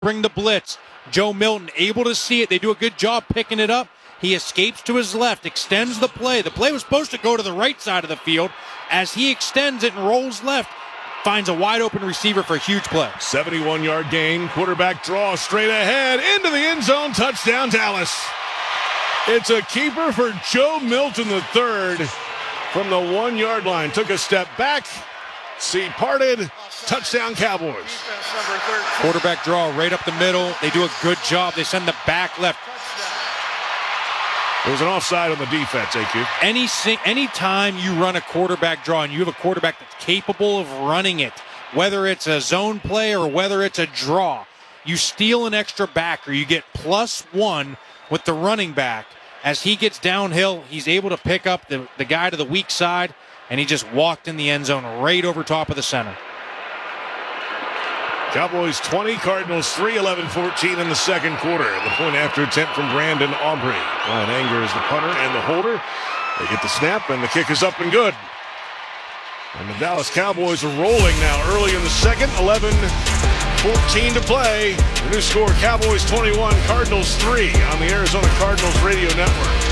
bring the blitz. Joe Milton able to see it. They do a good job picking it up. He escapes to his left, extends the play. The play was supposed to go to the right side of the field. As he extends it and rolls left, finds a wide open receiver for a huge play. 71-yard gain. Quarterback draw straight ahead into the end zone. Touchdown, Dallas. It's a keeper for Joe Milton III from the 1-yard line. Took a step back. See parted. Touchdown, Cowboys. Quarterback draw right up the middle. They do a good job. They send the back left. There was an offside on the defense, AQ. Any time you run a quarterback draw and you have a quarterback that's capable of running it, whether it's a zone play or whether it's a draw, you steal an extra back or you get +1 with the running back. As he gets downhill, he's able to pick up the guy to the weak side, and he just walked in the end zone right over top of the center. Cowboys 20, Cardinals 3, 11-14 in the second quarter. The point after attempt from Brandon Aubrey. Ryan Anger is the punter and the holder. They get the snap, and the kick is up and good. And the Dallas Cowboys are rolling now early in the second. 11-14 to play. The new score, Cowboys 21, Cardinals 3 on the Arizona Cardinals Radio Network.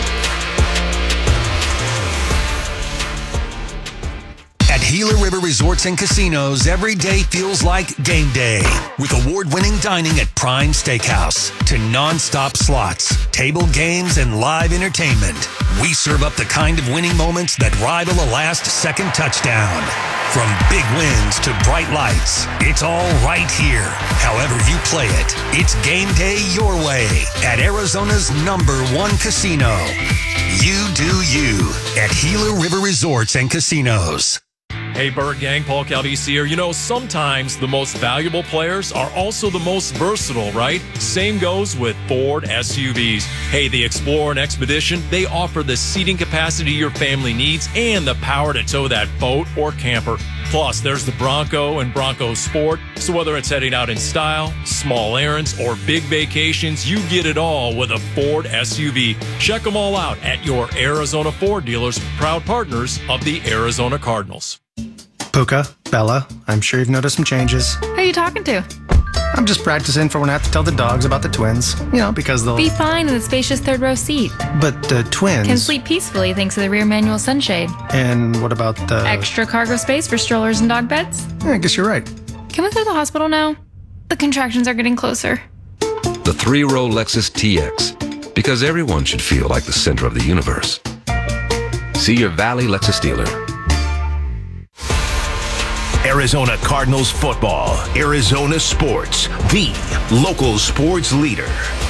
At Gila River Resorts and Casinos, every day feels like game day. With award-winning dining at Prime Steakhouse to non-stop slots, table games, and live entertainment, we serve up the kind of winning moments that rival a last-second touchdown. From big wins to bright lights, it's all right here. However you play it, it's game day your way at Arizona's #1 casino. You do you at Gila River Resorts and Casinos. Hey, Bird Gang, Paul Calvisi here. You know, sometimes the most valuable players are also the most versatile, right? Same goes with Ford SUVs. Hey, the Explorer and Expedition, they offer the seating capacity your family needs and the power to tow that boat or camper. Plus, there's the Bronco and Bronco Sport. So whether it's heading out in style, small errands, or big vacations, you get it all with a Ford SUV. Check them all out at your Arizona Ford dealers, proud partners of the Arizona Cardinals. Puka, Bella, I'm sure you've noticed some changes. Who are you talking to? I'm just practicing for when I have to tell the dogs about the twins. You know, because they'll... Be fine in the spacious third row seat. But the twins... Can sleep peacefully thanks to the rear manual sunshade. And what about the... Extra cargo space for strollers and dog beds? Yeah, I guess you're right. Can we go to the hospital now? The contractions are getting closer. The 3-row Lexus TX. Because everyone should feel like the center of the universe. See your Valley Lexus dealer. Arizona Cardinals football, Arizona sports, the local sports leader.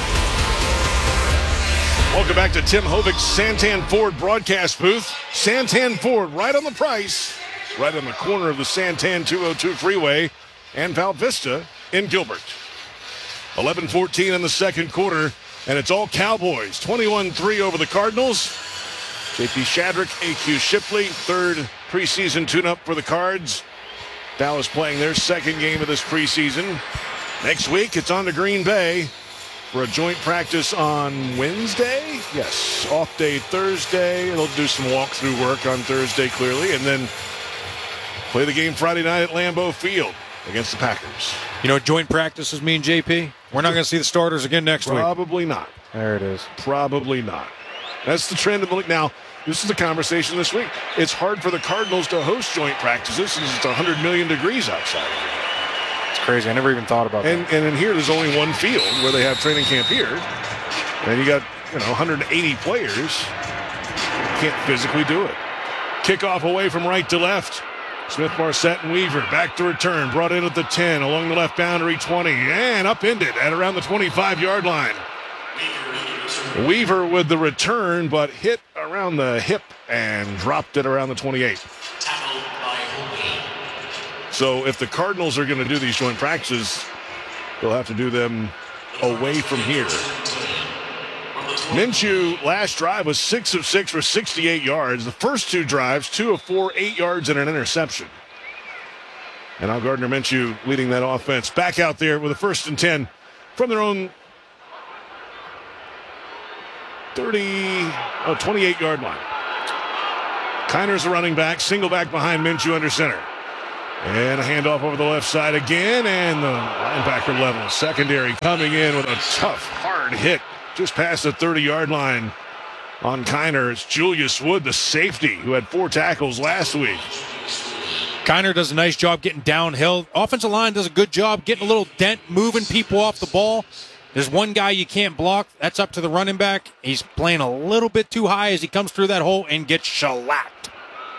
Welcome back to Tim Hovig's Santan Ford broadcast booth. Santan Ford, right on the price, right on the corner of the Santan 202 freeway and Val Vista in Gilbert. 11-14 in the second quarter, and it's all Cowboys. 21-3 over the Cardinals. JP Shadrick, AQ Shipley, third preseason tune-up for the Cards. Dallas playing their second game of this preseason. Next week, it's on to Green Bay for a joint practice on Wednesday. Yes, off day Thursday. They'll do some walkthrough work on Thursday, clearly, and then play the game Friday night at Lambeau Field against the Packers. You know what joint practices mean, JP? We're not going to see the starters again next week. Probably not. There it is. Probably not. That's the trend of the league. Now, this is the conversation this week. It's hard for the Cardinals to host joint practices since it's 100 million degrees outside. It's crazy. I never even thought about that. And in here, there's only one field where they have training camp here. And you got, 180 players. Can't physically do it. Kickoff away from right to left. Smith, Marset, and Weaver back to return. Brought in at the 10, along the left boundary, 20, and upended at around the 25-yard line. Weaver with the return, but hit around the hip and dropped it around the 28. So if the Cardinals are going to do these joint practices, they'll have to do them away from here. Minshew last drive was 6 of 6 for 68 yards. The first two drives, 2 of 4, 8 yards and an interception. And now Gardner Minshew leading that offense back out there with a 1st and 10 from their own 28-yard line. Kiner's the running back, single back behind Minshew under center. And a handoff over the left side again, and the linebacker level. Secondary coming in with a tough, hard hit just past the 30-yard line on Kiner. It's Julius Wood, the safety, who had 4 tackles last week. Kiner does a nice job getting downhill. Offensive line does a good job getting a little dent, moving people off the ball. There's one guy you can't block. That's up to the running back. He's playing a little bit too high as he comes through that hole and gets shellacked.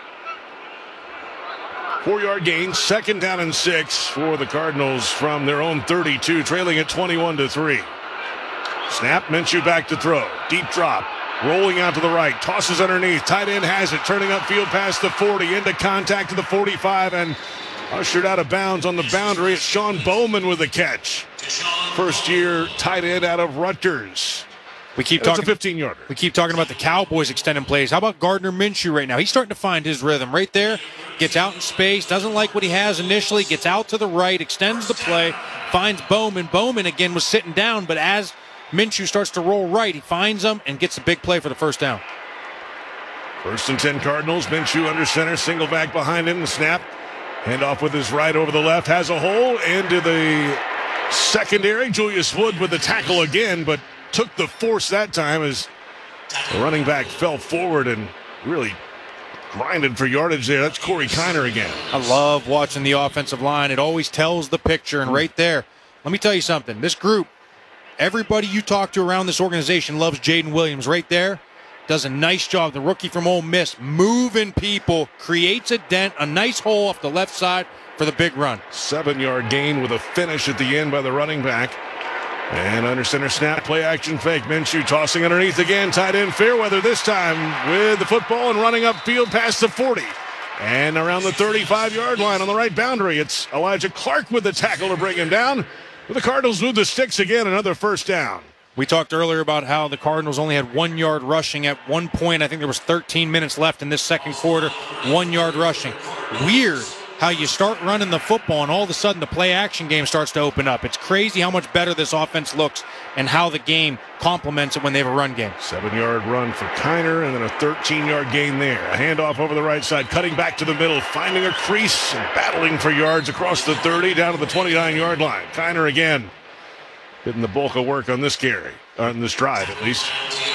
4-yard gain, 2nd down and 6 for the Cardinals from their own 32, trailing at 21-3. Snap, Minshew back to throw. Deep drop, rolling out to the right, tosses underneath. Tight end has it, turning upfield past the 40, into contact to the 45, and ushered out of bounds on the boundary. It's Sean Bowman with the catch. First-year tight end out of Rutgers. We keep talking. It's a 15-yarder. We keep talking about the Cowboys extending plays. How about Gardner Minshew right now? He's starting to find his rhythm right there. Gets out in space, doesn't like what he has initially, gets out to the right, extends the play, finds Bowman. Bowman, again, was sitting down, but as Minshew starts to roll right, he finds him and gets a big play for the first down. 1st and 10 Cardinals. Minshew under center, single back behind him. The snap, handoff with his right over the left, has a hole into the secondary. Julius Wood with the tackle again, but took the force that time as the running back fell forward and really grinded for yardage there. That's Corey Kiner again. I love watching the offensive line. It always tells the picture, and right there, let me tell you something. This group, everybody you talk to around this organization loves Jaden Williams. Right there, does a nice job. The rookie from Ole Miss, moving people, creates a dent, a nice hole off the left side for the big run. 7-yard gain with a finish at the end by the running back. And under center snap, play action fake. Minshew tossing underneath again. Tight end Fairweather this time with the football and running upfield past the 40. And around the 35-yard line on the right boundary, it's Elijah Clark with the tackle to bring him down. But the Cardinals move the sticks again, another first down. We talked earlier about how the Cardinals only had 1 yard rushing at one point. I think there was 13 minutes left in this second quarter. 1 yard rushing. Weird how you start running the football and all of a sudden the play action game starts to open up. It's crazy how much better this offense looks and how the game complements it when they have a run game. 7-yard run for Kiner and then a 13-yard gain there. A handoff over the right side, cutting back to the middle, finding a crease and battling for yards across the 30 down to the 29-yard line. Kiner again getting the bulk of work on this carry, on this drive at least.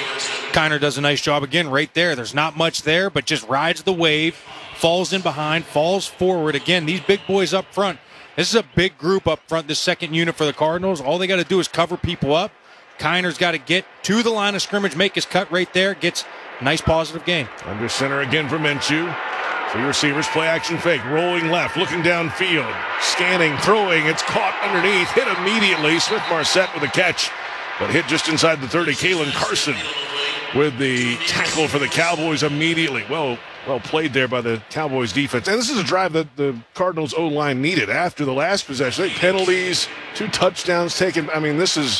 Kiner does a nice job again right there. There's not much there, but just rides the wave, falls in behind, falls forward. Again, these big boys up front. This is a big group up front, this second unit for the Cardinals. All they got to do is cover people up. Kiner's got to get to the line of scrimmage, make his cut right there, gets a nice positive gain. Under center again for Minshew. Three receivers, play action fake, rolling left, looking downfield, scanning, throwing. It's caught underneath, hit immediately. Smith-Marset with a catch, but hit just inside the 30. Kalen Carson with the tackle for the Cowboys immediately. Well played there by the Cowboys defense. And this is a drive that the Cardinals O-line needed after the last possession. Penalties, 2 touchdowns taken. I mean, this is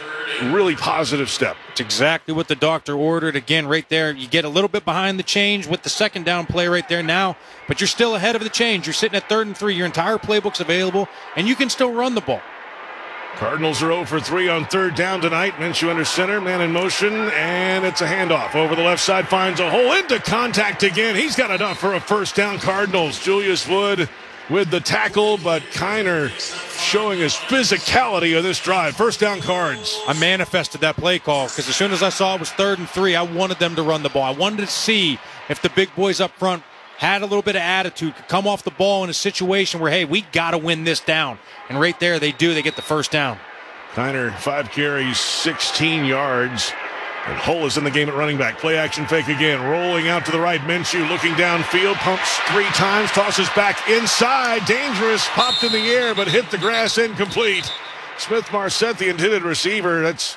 a really positive step. It's exactly what the doctor ordered. Again, right there, you get a little bit behind the change with the second down play right there now, but you're still ahead of the change. You're sitting at 3rd and 3. Your entire playbook's available, and you can still run the ball. Cardinals are 0 for 3 on 3rd down tonight. Minshew under center, man in motion, and it's a handoff. Over the left side, finds a hole, into contact again. He's got enough for a first down, Cardinals. Julius Wood with the tackle, but Kiner showing his physicality on this drive. First down, Cards. I manifested that play call because as soon as I saw it was 3rd and 3, I wanted them to run the ball. I wanted to see if the big boys up front had a little bit of attitude, could come off the ball in a situation where, hey, we got to win this down. And right there, they do. They get the first down. Kiner, 5 carries, 16 yards. And Hull is in the game at running back. Play action fake again. Rolling out to the right. Minshew looking downfield. Pumps 3 times. Tosses back inside. Dangerous. Popped in the air, but hit the grass incomplete. Smith-Marset, the intended receiver. That's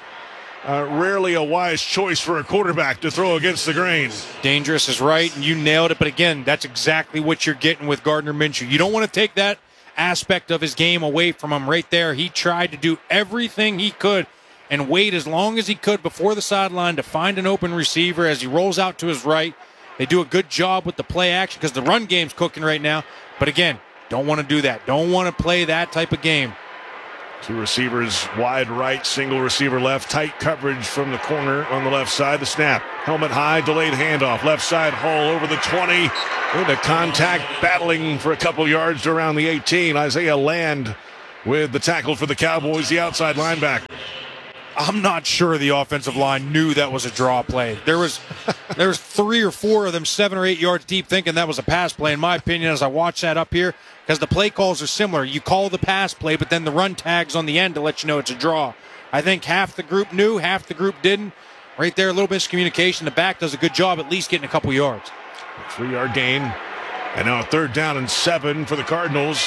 rarely a wise choice for a quarterback to throw against the grain. Dangerous is right, and you nailed it. But again, that's exactly what you're getting with Gardner Minshew. You don't want to take that aspect of his game away from him right there. He tried to do everything he could and wait as long as he could before the sideline to find an open receiver as he rolls out to his right. They do a good job with the play action because the run game's cooking right now. But again, don't want to do that. Don't want to play that type of game. Two receivers wide right, single receiver left. Tight coverage from the corner on the left side. The snap. Helmet high, delayed handoff. Left side, Hall over the 20. Into contact, battling for a couple yards to around the 18. Isaiah Land with the tackle for the Cowboys, the outside linebacker. I'm not sure the offensive line knew that was a draw play. There was 3 or 4 of them 7 or 8 yards deep thinking that was a pass play, in my opinion, as I watch that up here, because the play calls are similar. You call the pass play, but then the run tags on the end to let you know it's a draw. I think half the group knew, half the group didn't. Right there, a little miscommunication. The back does a good job at least getting a couple yards. 3-yard gain. And now 3rd down and 7 for the Cardinals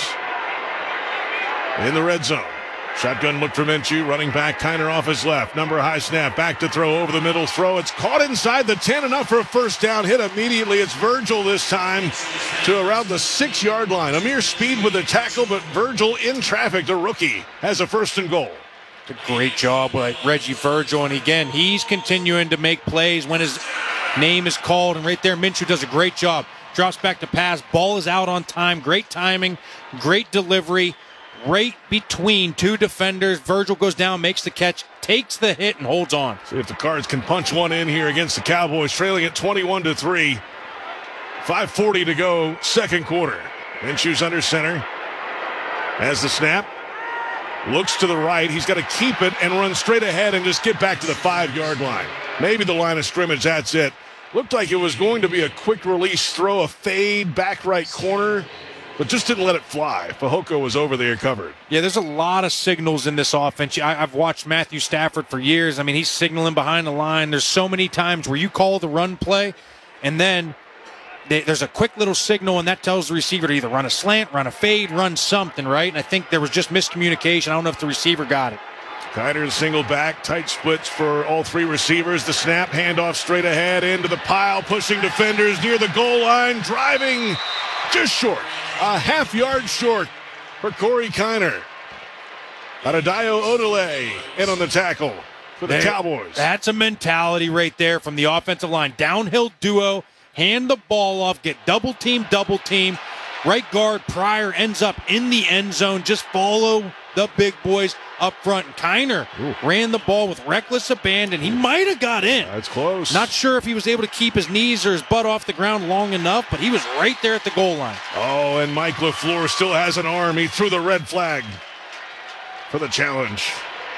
in the red zone. Shotgun look for Minshew, running back, Kiner off his left. Number high snap, back to throw, over the middle throw. It's caught inside the 10, enough for a first down. Hit immediately. It's Virgil this time to around the 6-yard line. Amir Speed with the tackle, but Virgil in traffic. The rookie has a 1st and goal. A great job by Reggie Virgil, and again, he's continuing to make plays when his name is called, and right there, Minshew does a great job. Drops back to pass, ball is out on time, great timing, great delivery. Right between 2 defenders. Virgil goes down, makes the catch, takes the hit, and holds on. See if the Cards can punch one in here against the Cowboys, trailing at 21-3. 5:40 to go, 2nd quarter. Minshew's under center. As the snap. Looks to the right. He's got to keep it and run straight ahead and just get back to the 5-yard line. Maybe the line of scrimmage, that's it. Looked like it was going to be a quick release throw, a fade, back right corner, but just didn't let it fly. Fehoko was over there covered. Yeah, there's a lot of signals in this offense. I've watched Matthew Stafford for years. I mean, he's signaling behind the line. There's so many times where you call the run play, and then there's a quick little signal, and that tells the receiver to either run a slant, run a fade, run something, right? And I think there was just miscommunication. I don't know if the receiver got it. Kiner single back, tight splits for all 3 receivers. The snap, handoff straight ahead into the pile, pushing defenders near the goal line, driving just short. A half-yard short for Corey Kiner. Adadayo Odele in on the tackle for the Cowboys. That's a mentality right there from the offensive line. Downhill duo, hand the ball off, get double team. Right guard Pryor ends up in the end zone. Just follow the big boys up front. And Kiner ran the ball with reckless abandon. He might have got in. That's close. Not sure if he was able to keep his knees or his butt off the ground long enough, but he was right there at the goal line. Oh, and Mike LaFleur still has an arm. He threw the red flag for the challenge.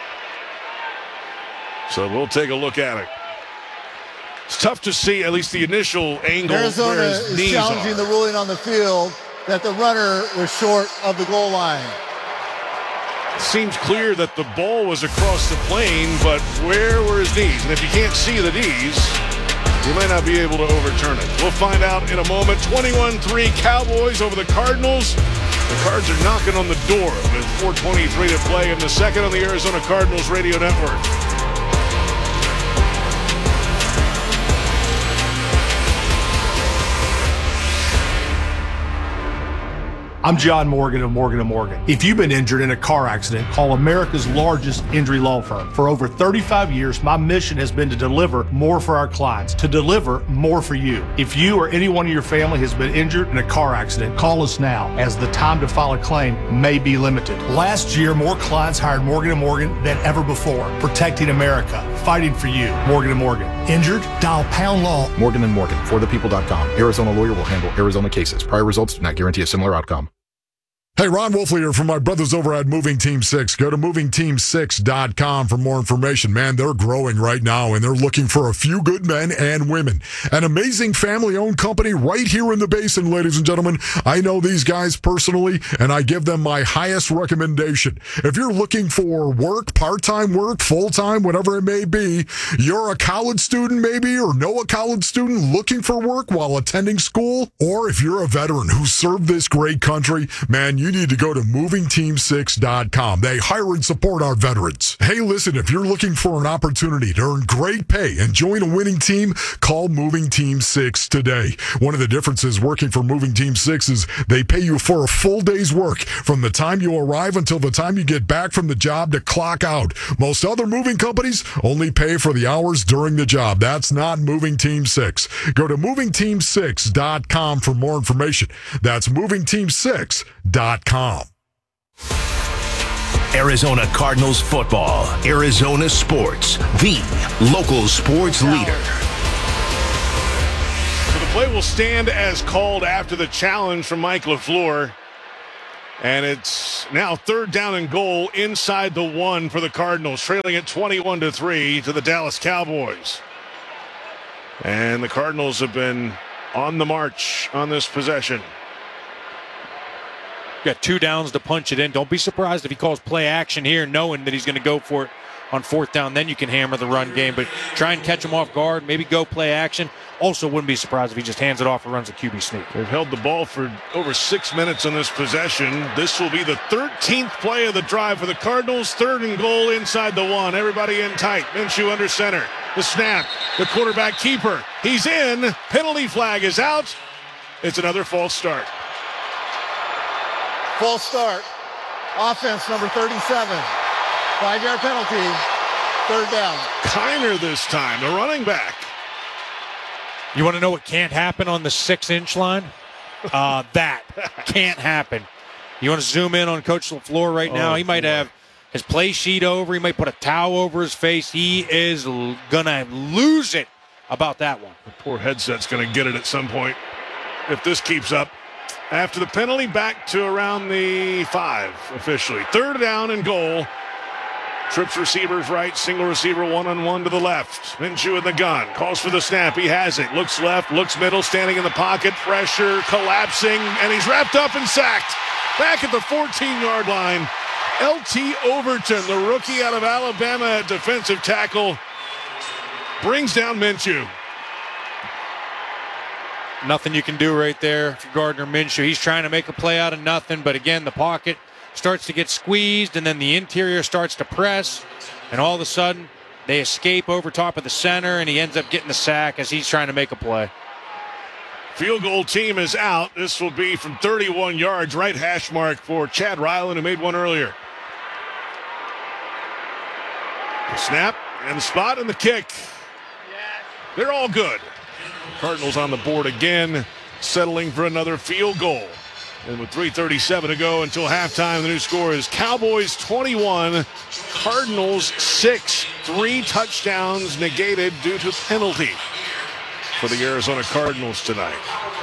So we'll take a look at it. It's tough to see, at least the initial angle. Arizona is challenging the ruling on the field that the runner was short of the goal line. Seems clear that the ball was across the plane, but where were his knees? And if you can't see the knees, you might not be able to overturn it. We'll find out in a moment. 21-3 Cowboys over the Cardinals. The Cards are knocking on the door with 4:23 to play in the second on the Arizona Cardinals Radio Network. I'm John Morgan of Morgan & Morgan. If you've been injured in a car accident, call America's largest injury law firm. For over 35 years, my mission has been to deliver more for our clients, to deliver more for you. If you or anyone in your family has been injured in a car accident, call us now, as the time to file a claim may be limited. Last year, more clients hired Morgan & Morgan than ever before, protecting America, fighting for you. Morgan & Morgan. Injured? Dial pound law. Morgan & Morgan, forthepeople.com. Arizona lawyer will handle Arizona cases. Prior results do not guarantee a similar outcome. Hey, Ron Wolfley here from my brothers over at Moving Team 6. Go to movingteam6.com for more information. Man, they're growing right now, and they're looking for a few good men and women. An amazing family-owned company right here in the Basin, ladies and gentlemen. I know these guys personally, and I give them my highest recommendation. If you're looking for work, part-time work, full-time, whatever it may be, you're a college student maybe, or know a college student looking for work while attending school, or if you're a veteran who served this great country, man, you need to go to movingteam6.com. They hire and support our veterans. Hey, listen, if you're looking for an opportunity to earn great pay and join a winning team, call Moving Team 6 today. One of the differences working for Moving Team 6 is they pay you for a full day's work from the time you arrive until the time you get back from the job to clock out. Most other moving companies only pay for the hours during the job. That's not Moving Team 6. Go to movingteam6.com for more information. That's movingteam6.com. Arizona Cardinals football. Arizona Sports, the local sports leader. So the play will stand as called after the challenge from Mike LaFleur. And it's now 3rd down and goal inside the 1 for the Cardinals, trailing at 21-3 to the Dallas Cowboys. And the Cardinals have been on the march on this possession. Got 2 downs to punch it in. Don't be surprised if he calls play action here, knowing that he's going to go for it on 4th down. Then you can hammer the run game. But try and catch him off guard, maybe go play action. Also wouldn't be surprised if he just hands it off and runs a QB sneak. They've held the ball for over 6 minutes on this possession. This will be the 13th play of the drive for the Cardinals. 3rd and goal inside the 1. Everybody in tight. Minshew under center. The snap. The quarterback keeper. He's in. Penalty flag is out. It's another false start. False start. Offense number 37. 5-yard penalty. 3rd down. Kiner this time, the running back. You want to know what can't happen on the 6-inch line? That can't happen. You want to zoom in on Coach LaFleur right now? He might have his play sheet over. He might put a towel over his face. He is going to lose it about that one. The poor headset's going to get it at some point if this keeps up. After the penalty, back to around the 5 officially. 3rd down and goal. Trips receivers right, single receiver one-on-one to the left. Minshew in the gun, calls for the snap, he has it. Looks left, looks middle, standing in the pocket, pressure, collapsing, and he's wrapped up and sacked. Back at the 14-yard line, L.T. Overton, the rookie out of Alabama at defensive tackle, brings down Minshew. Nothing you can do right there for Gardner Minshew. He's trying to make a play out of nothing, but again, the pocket starts to get squeezed, and then the interior starts to press, and all of a sudden, they escape over top of the center, and he ends up getting the sack as he's trying to make a play. Field goal team is out. This will be from 31 yards, right hash mark for Chad Ryland, who made one earlier. The snap, and the spot, and the kick. They're all good. Cardinals on the board again, settling for another field goal. And with 3:37 to go until halftime, the new score is Cowboys 21, Cardinals 6. 3 touchdowns negated due to penalty for the Arizona Cardinals tonight.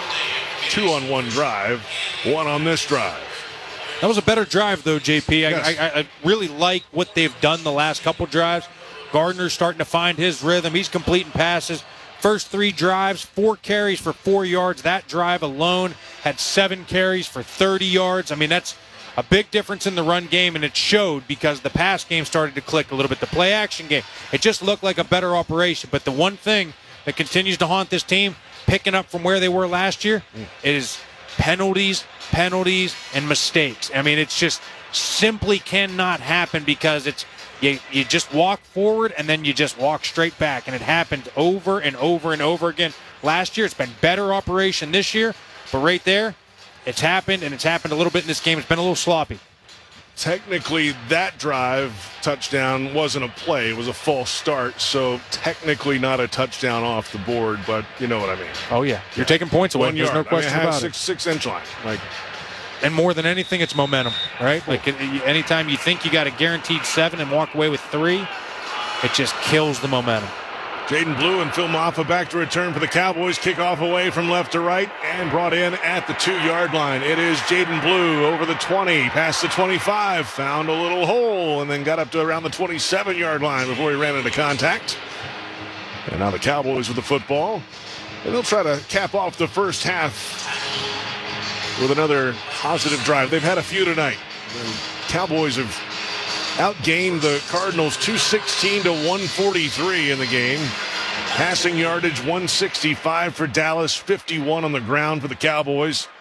2 on one drive, 1 on this drive. That was a better drive, though, JP. Yes. I really like what they've done the last couple drives. Gardner's starting to find his rhythm. He's completing passes. First 3 drives, 4 carries for 4 yards. That drive alone had 7 carries for 30 yards. I mean, that's a big difference in the run game, and it showed because the pass game started to click a little bit. The play-action game, it just looked like a better operation. But the one thing that continues to haunt this team, picking up from where they were last year, is penalties, and mistakes. I mean, it's just simply cannot happen because it's you just walk forward and then you just walk straight back, and it happens over and over and over again. Last year, it's been better operation this year, but right there, it's happened, and it's happened a little bit in this game. It's been a little sloppy. Technically, that drive touchdown wasn't a play. It was a false start, so technically not a touchdown off the board, but you know what I mean. Oh, yeah. You're taking points away. 1 There's yard. no question about it. 6-inch line. And more than anything, it's momentum, right? Like anytime you think you got a guaranteed 7 and walk away with 3, it just kills the momentum. Jaden Blue and Phil Maffa back to return for the Cowboys. Kickoff away from left to right and brought in at the 2-yard line. It is Jaden Blue over the 20, past the 25, found a little hole, and then got up to around the 27-yard line before he ran into contact. And now the Cowboys with the football. And they'll try to cap off the first half with another positive drive. They've had a few tonight. The Cowboys have outgained the Cardinals 216 to 143 in the game. Passing yardage 165 for Dallas, 51 on the ground for the Cowboys.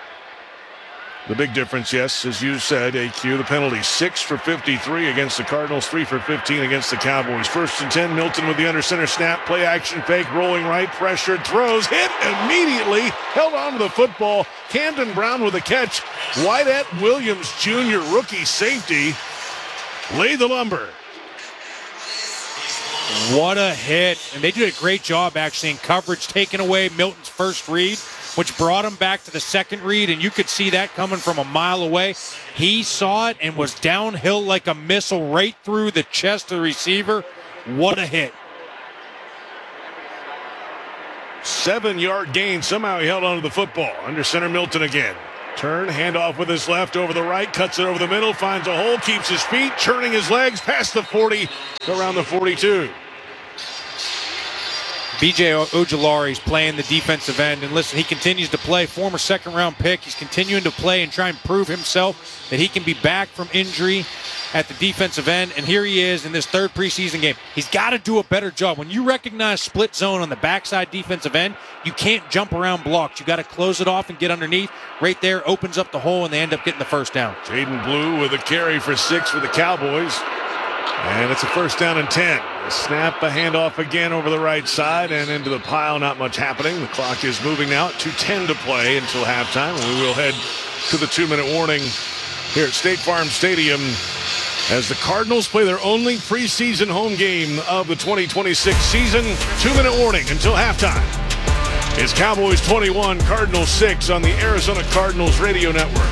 The big difference, yes, as you said, AQ, the penalty 6 for 53 against the Cardinals, 3 for 15 against the Cowboys. 1st and 10, Milton with the under center snap, play action fake, rolling right, pressured, throws, hit immediately, held on to the football. Camden Brown with a catch. Wyatt Williams Jr., rookie safety, laid the lumber. What a hit. And they did a great job, actually, in coverage, taking away Milton's first read. which brought him back to the second read, and you could see that coming from a mile away. He saw it and was downhill like a missile right through the chest of the receiver. What a hit. 7-yard gain. Somehow he held onto the football. Under center, Milton again. Turn, handoff with his left over the right, cuts it over the middle, finds a hole, keeps his feet, churning his legs past the 40, around the 42. B.J. Ojulari's playing the defensive end, and listen, he continues to play. Former second-round pick. He's continuing to play and try and prove himself that he can be back from injury at the defensive end, and here he is in this third preseason game. He's got to do a better job. When you recognize split zone on the backside defensive end, you can't jump around blocks. You got to close it off and get underneath. Right there opens up the hole, and they end up getting the first down. Jaden Blue with a carry for 6 for the Cowboys. And it's a first down and 10. A snap, a handoff again over the right side and into the pile. Not much happening. The clock is moving now. 2:10 to play until halftime. And we will head to the 2-minute warning here at State Farm Stadium as the Cardinals play their only preseason home game of the 2026 season. 2-minute warning until halftime. It's Cowboys 21, Cardinals 6 on the Arizona Cardinals Radio Network.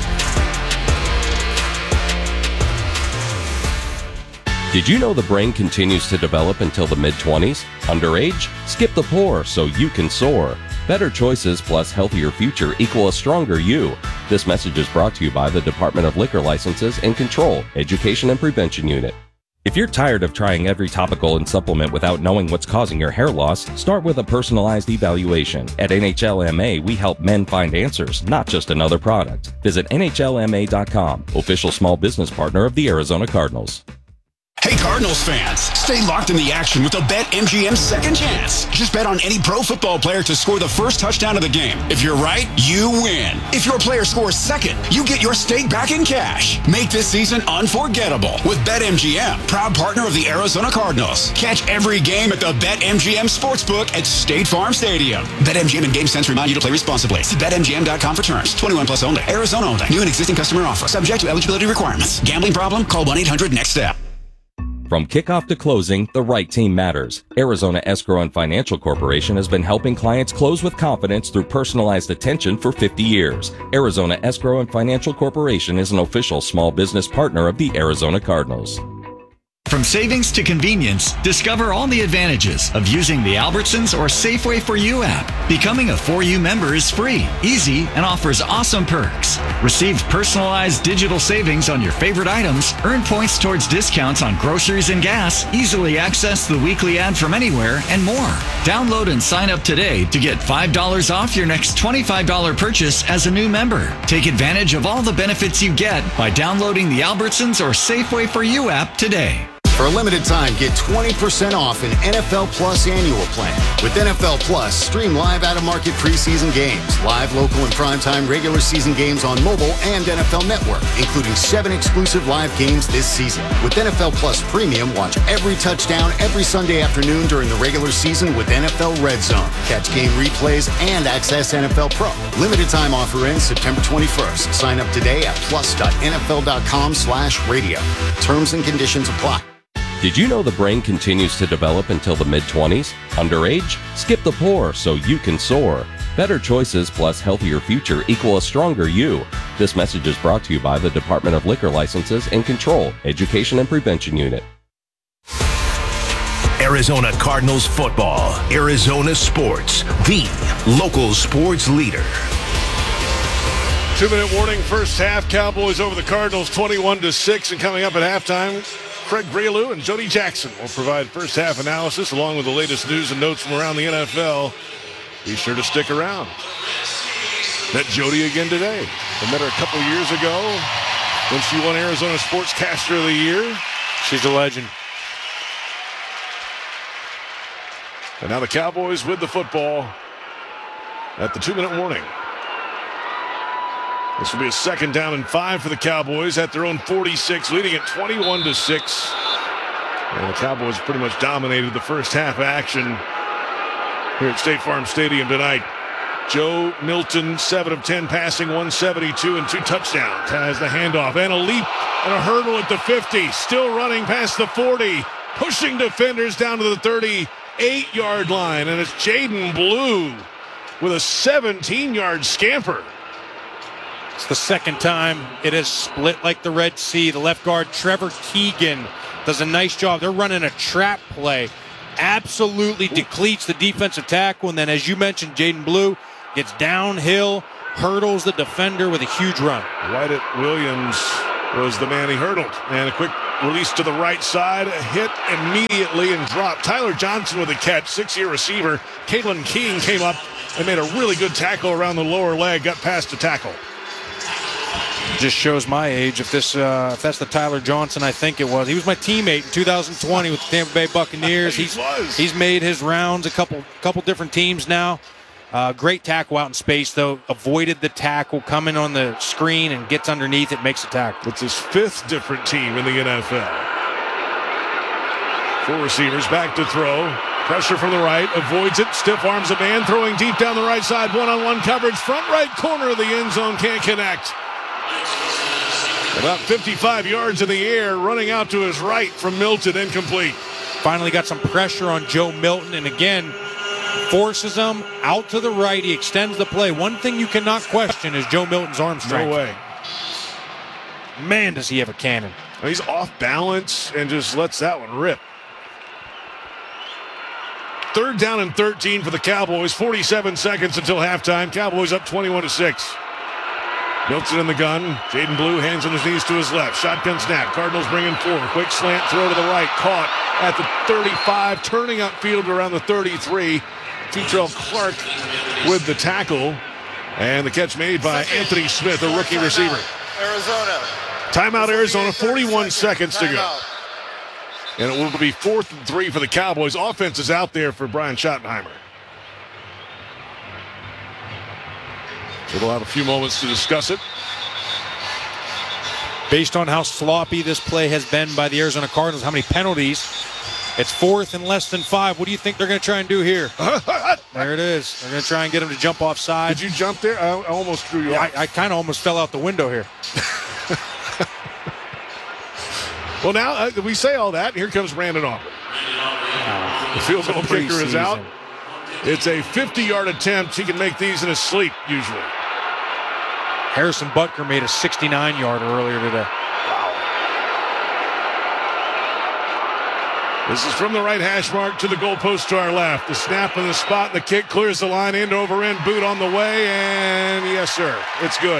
Did you know the brain continues to develop until the mid-20s? Underage? Skip the pour so you can soar. Better choices plus healthier future equal a stronger you. This message is brought to you by the Department of Liquor Licenses and Control, Education and Prevention Unit. If you're tired of trying every topical and supplement without knowing what's causing your hair loss, start with a personalized evaluation. At NHLMA, we help men find answers, not just another product. Visit NHLMA.com, official small business partner of the Arizona Cardinals. Hey Cardinals fans, stay locked in the action with the BetMGM Second Chance. Just bet on any pro football player to score the first touchdown of the game. If you're right, you win. If your player scores second, you get your stake back in cash. Make this season unforgettable with BetMGM, proud partner of the Arizona Cardinals. Catch every game at the BetMGM Sportsbook at State Farm Stadium. BetMGM and GameSense remind you to play responsibly. See BetMGM.com for terms. 21 plus only. Arizona only. New and existing customer offer. Subject to eligibility requirements. Gambling problem? Call 1-800-NEXT-STEP. From kickoff to closing, the right team matters. Arizona Escrow and Financial Corporation has been helping clients close with confidence through personalized attention for 50 years. Arizona Escrow and Financial Corporation is an official small business partner of the Arizona Cardinals. From savings to convenience, discover all the advantages of using the Albertsons or Safeway For You app. Becoming a For You member is free, easy, and offers awesome perks. Receive personalized digital savings on your favorite items, earn points towards discounts on groceries and gas, easily access the weekly ad from anywhere, and more. Download and sign up today to get $5 off your next $25 purchase as a new member. Take advantage of all the benefits you get by downloading the Albertsons or Safeway For You app today. For a limited time, get 20% off an NFL Plus annual plan. With NFL Plus, stream live out-of-market preseason games, live, local, and primetime regular season games on mobile and NFL Network, including 7 exclusive live games this season. With NFL Plus Premium, watch every touchdown every Sunday afternoon during the regular season with NFL Red Zone. Catch game replays and access NFL Pro. Limited time offer ends September 21st. Sign up today at plus.nfl.com/radio. Terms and conditions apply. Did you know the brain continues to develop until the mid-20s? Underage? Skip the pour so you can soar. Better choices plus healthier future equal a stronger you. This message is brought to you by the Department of Liquor Licenses and Control, Education and Prevention Unit. Arizona Cardinals football. Arizona Sports, the local sports leader. 2-minute warning, first half. Cowboys over the Cardinals 21-6, and coming up at halftime, Craig Bralou and Jody Jackson will provide first half analysis along with the latest news and notes from around the NFL. Be sure to stick around. Met Jody again today. I met her a couple years ago when she won Arizona Sportscaster of the Year. She's a legend. And now the Cowboys with the football at the 2-minute warning. This will be a 2nd down and 5 for the Cowboys at their own 46, leading at 21-6. And the Cowboys pretty much dominated the first half action here at State Farm Stadium tonight. Joe Milton, 7 of 10 passing, 172 and 2 touchdowns. Has the handoff and a leap and a hurdle at the 50. Still running past the 40, pushing defenders down to the 38-yard line. And it's Jaden Blue with a 17-yard scamper. It's the second time it has split like the Red Sea. The left guard, Trevor Keegan, does a nice job. They're running a trap play. Absolutely depletes the defensive tackle. And then, as you mentioned, Jaden Blue gets downhill, hurdles the defender with a huge run. Wyatt Williams was the man he hurdled. And a quick release to the right side, a hit immediately and dropped. Tyler Johnson with a catch, 6-year receiver. Caitlin King came up and made a really good tackle around the lower leg, got past the tackle. Just shows my age. If that's the Tyler Johnson I think it was. He was my teammate in 2020 with the Tampa Bay Buccaneers. He's made his rounds a couple different teams now. Great tackle out in space, though. Avoided the tackle, coming on the screen and gets underneath it, makes a tackle. It's his 5th different team in the NFL. 4 receivers, back to throw. Pressure from the right, avoids it, stiff arms a man, throwing deep down the right side, one-on-one coverage, front right corner of the end zone, can't connect. About 55 yards in the air, running out to his right from Milton, incomplete. Finally got some pressure on Joe Milton, and again, forces him out to the right. He extends the play. One thing you cannot question is Joe Milton's arm strength. No way. Man, does he have a cannon. He's off balance and just lets that one rip. 3rd down and 13 for the Cowboys. 47 seconds until halftime. Cowboys up 21-6. Milton in the gun. Jaden Blue, hands on his knees to his left. Shotgun snap. Cardinals bringing 4. Quick slant throw to the right. Caught at the 35. Turning upfield around the 33. Tetrell Clark with the tackle. And the catch made by Anthony Smith, a rookie receiver. Arizona. Timeout Arizona, 41 seconds to go. And it will be 4th and 3 for the Cowboys. Offense is out there for Brian Schottenheimer. So they'll have a few moments to discuss it. Based on how sloppy this play has been by the Arizona Cardinals, how many penalties, it's 4th and less than 5. What do you think they're going to try and do here? There it is. They're going to try and get him to jump offside. Did you jump there? I almost threw you off. I kind of almost fell out the window here. Well, now we say all that. Here comes Brandon Aubrey. The field goal kicker is out. It's a 50-yard attempt. He can make these in his sleep, usually. Harrison Butker made a 69-yarder earlier today. Wow. This is from the right hash mark to the goalpost to our left. The snap and the spot, the kick clears the line, end over end, boot on the way, and yes, sir, it's good.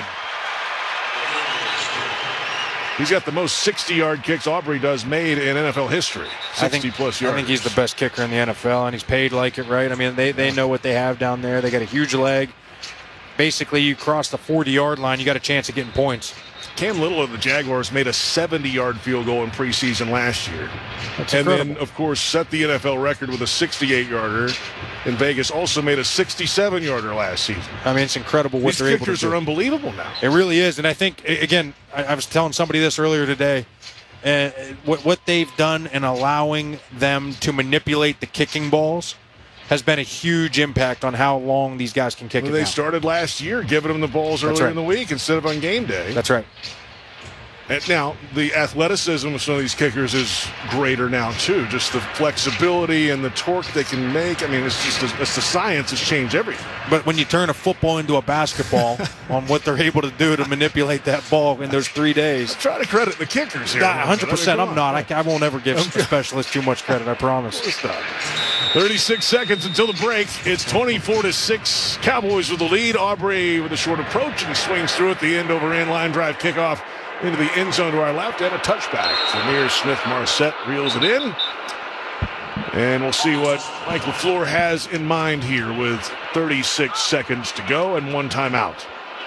He's got the most 60-yard kicks Aubrey does made in NFL history. 60-plus yards. I think he's the best kicker in the NFL, and he's paid like it, right? I mean, they know what they have down there. They got a huge leg. Basically, you cross the 40-yard line, you got a chance of getting points. Cam Little of the Jaguars made a 70-yard field goal in preseason last year. That's and incredible. Then, of course, set the NFL record with a 68-yarder. In Vegas, also made a 67-yarder last season. I mean, it's incredible what they're able to do. These kickers are unbelievable now. It really is. And I think, again, I was telling somebody this earlier today, what they've done in allowing them to manipulate the kicking balls has been a huge impact on how long these guys can kick it. They now. started last year giving them the balls earlier in the week instead of on game day. That's right. And now, the athleticism of some of these kickers is greater now, too. Just the flexibility and the torque they can make. I mean, it's the science has changed everything. But when you turn a football into a basketball on what they're able to do to manipulate that ball in those 3 days. I'm trying to credit the kickers here. 100%. I'm not. I won't ever give specialists too much credit, I promise. 36 seconds until the break. It's 24-6. Cowboys with the lead. Aubrey with a short approach and swings through at the end over end line drive kickoff into the end zone to our left and a touchback. Zamir Smith-Marset reels it in. And we'll see what Mike LaFleur has in mind here with 36 seconds to go and one timeout.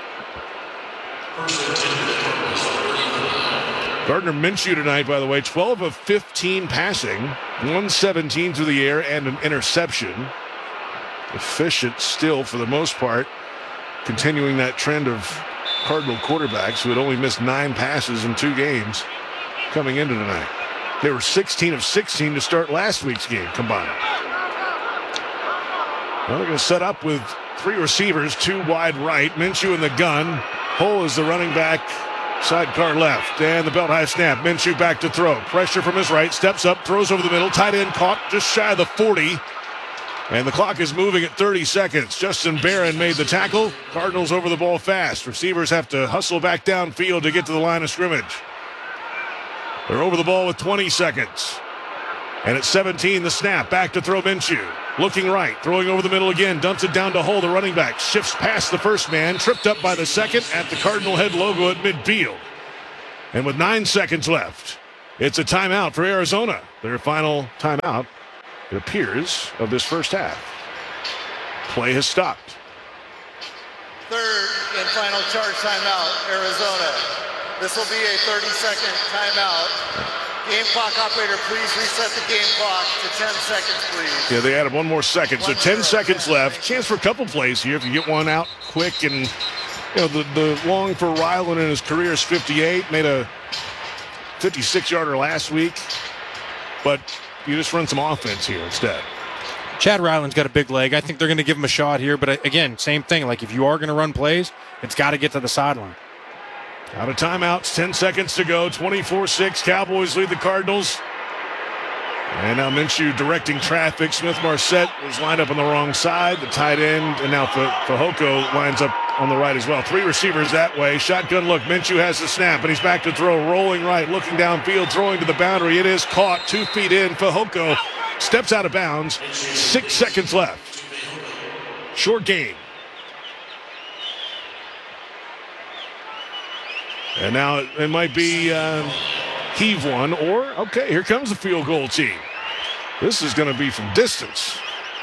Gardner Minshew tonight, by the way, 12 of 15 passing, 117 through the air and an interception. Efficient still for the most part, continuing that trend of Cardinal quarterbacks who had only missed 9 passes in 2 games coming into tonight. They were 16 of 16 to start last week's game combined. Well, they're going to set up with 3 receivers, 2 wide right. Minshew in the gun. Hull is the running back, sidecar left. And the belt high snap. Minshew back to throw. Pressure from his right. Steps up, throws over the middle. Tight end caught just shy of the 40. And the clock is moving at 30 seconds. Justin Barron made the tackle. Cardinals over the ball fast. Receivers have to hustle back downfield to get to the line of scrimmage. They're over the ball with 20 seconds. And at 17, the snap. Back to throw Minshew. Looking right. Throwing over the middle again. Dumps it down to Hull, the running back. Shifts past the first man. Tripped up by the second at the Cardinal head logo at midfield. And with 9 seconds left, it's a timeout for Arizona. Their final timeout, it appears, of this first half. Play has stopped. Third and final charge timeout, Arizona. This will be a 30-second timeout. Game clock operator, please reset the game clock to 10 seconds, please. Yeah, they added one more second, so 10 seconds left. Chance for a couple plays here if you get one out quick. And, you know, the long for Ryland in his career is 58. Made a 56-yarder last week. But you just run some offense here instead. Chad Ryland's got a big leg. I think they're going to give him a shot here. But, again, same thing. Like, if you are going to run plays, it's got to get to the sideline. Out of timeouts, 10 seconds to go, 24-6. Cowboys lead the Cardinals. And now Minshew directing traffic. Smith-Marset was lined up on the wrong side, the tight end, and now Fehoko lines up on the right as well. 3 receivers that way. Shotgun look. Minshew has the snap, and he's back to throw. Rolling right, looking downfield, throwing to the boundary. It is caught 2 feet in. Fehoko steps out of bounds. 6 seconds left. Short game. And now it might be heave one, or, okay, here comes the field goal team. This is going to be from distance.